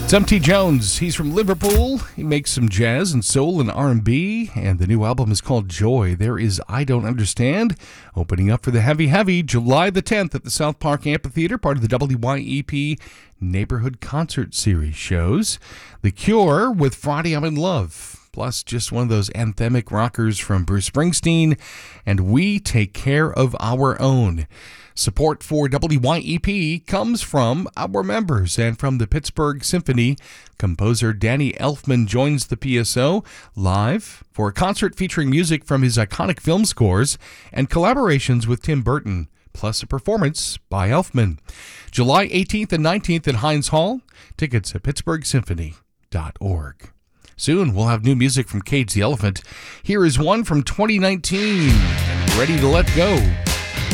It's M.T. Jones. He's from Liverpool. He makes some jazz and soul and R&B, and the new album is called Joy. There is I Don't Understand, opening up for the Heavy July the 10th at the South Park Amphitheater, part of the WYEP Neighborhood Concert Series shows. The Cure with Friday I'm in Love, plus just one of those anthemic rockers from Bruce Springsteen, and We Take Care of Our Own. Support for WYEP comes from our members and from the Pittsburgh Symphony. Composer Danny Elfman joins the PSO live for a concert featuring music from his iconic film scores and collaborations with Tim Burton, plus a performance by Elfman. July 18th and 19th at Heinz Hall. Tickets at pittsburghsymphony.org. Soon we'll have new music from Cage the Elephant. Here is one from 2019, and Ready to Let Go.